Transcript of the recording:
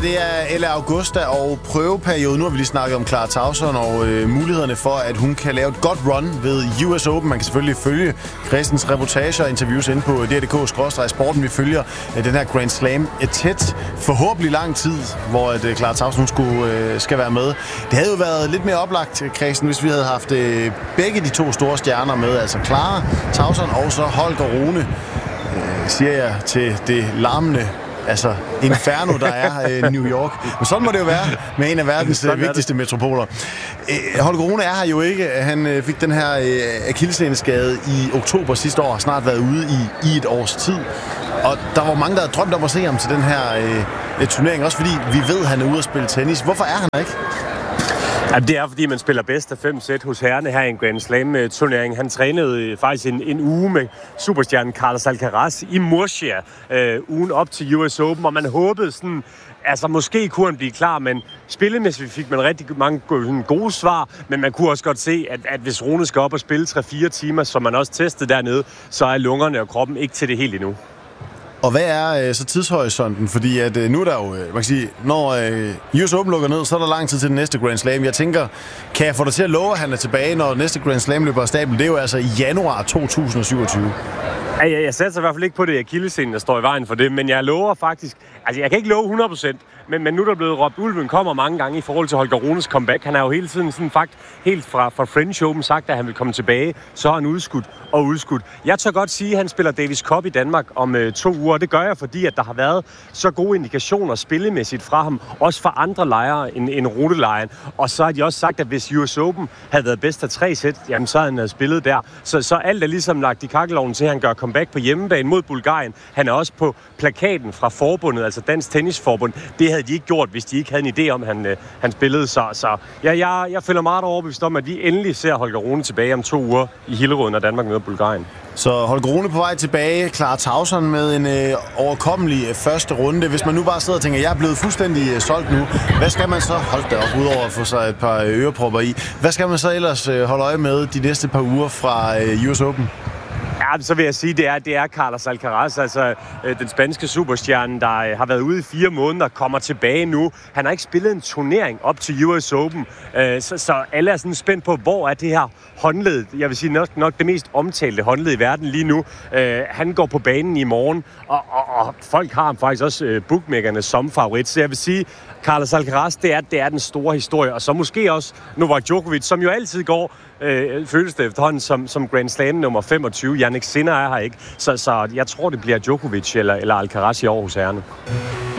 det er Ella Augusta og prøveperiode. Nu har vi lige snakket om Clara Tauson og mulighederne for, at hun kan lave et godt run ved US Open. Man kan selvfølgelig følge Christens reportager og interviews inde på drdk/sporten. Vi følger den her Grand Slam tæt, forhåbentlig lang tid, hvor Clara Tauson skal være med. Det havde jo været lidt mere oplagt, Christen, hvis vi havde haft begge de to store stjerner med, altså Clara Tauson og så Holger Rune, siger jeg til det larmende inferno, der er New York. Men sådan må det jo være med en af verdens vigtigste metropoler. Holger Rune er her jo ikke. Han fik den her akillesseneskade i oktober sidste år, har snart været ude i et års tid. Og der var mange, der havde drømt om at se ham til den her turnering, også fordi vi ved, at han er ude at spille tennis. Hvorfor er han ikke? Jamen, det er, fordi man spiller bedst af 5 sæt hos herrene her i en Grand Slam-turnering. Han trænede faktisk en uge med superstjernen Carlos Alcaraz i Murcia, ugen op til US Open, og man håbede sådan, måske kunne han blive klar, men spillemæssigt fik man rigtig mange gode svar, men man kunne også godt se, at hvis Rune skal op og spille 3-4 timer, som man også testede dernede, så er lungerne og kroppen ikke til det helt endnu. Og hvad er så tidshorisonten? Fordi at nu er der jo, man kan sige, når US Open lukker ned, så er der lang tid til den næste Grand Slam. Jeg tænker, kan jeg få dig til at love, at han er tilbage, når næste Grand Slam løber af stablen? Det er jo altså i januar 2027. Jeg satser i hvert fald ikke på det akillessenen, der står i vejen for det, men jeg lover faktisk, jeg kan ikke love 100%, men nu er der blevet råbt, ulven kommer mange gange i forhold til Holger Runes comeback. Han har jo hele tiden helt fra French Open sagt, at han vil komme tilbage, så har han udskudt. Jeg tør godt sige, at han spiller Davis Cup i Danmark om 2 uger, og det gør jeg, fordi at der har været så gode indikationer spillemæssigt fra ham, også fra andre lejre end Rune-lejren. Og så har de også sagt, at hvis US Open havde været bedst af 3 sæt, jamen så havde han spillet der. Så alt er ligesom lagt i kakkelovnen til, at han gør comeback på hjemmebane mod Bulgarien. Han er også på plakaten fra forbundet, altså Dansk Tennisforbund. Det havde de ikke gjort, hvis de ikke havde en idé om, han spillede. Så jeg føler meget overbevist om, at vi endelig ser Holger Rune tilbage om 2 uger i Hillerød, når Danmark møder Bulgarien. Så Holger Rune på vej tilbage, Clara Tauson med en overkommelig første runde. Hvis man nu bare sidder og tænker, jeg er blevet fuldstændig solgt nu, hvad skal man så holde det op, udover at få sig et par ørepropper i? Hvad skal man så ellers holde øje med de næste par uger fra US Open? Ja, så vil jeg sige, det er Carlos Alcaraz, altså den spanske superstjerne, der har været ude i 4 måneder, kommer tilbage nu. Han har ikke spillet en turnering op til US Open, så alle er sådan spændt på, hvor er det her håndled, jeg vil sige nok det mest omtalte håndled i verden lige nu. Han går på banen i morgen, og folk har ham faktisk også bookmakerne som favorit, så jeg vil sige, Carlos Alcaraz, det er den store historie, og så måske også Novak Djokovic, som jo altid går, føles det efterhånden som Grand Slam nummer 25. Jannik Sinner er her ikke, så jeg tror, det bliver Djokovic eller Alcaraz i år hos herrerne.